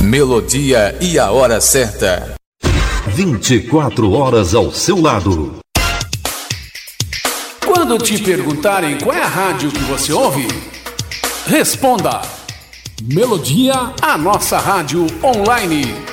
Melodia e a hora certa. 24 horas ao seu lado. Quando te perguntarem qual é a rádio que você ouve, responda: Melodia, a nossa rádio online.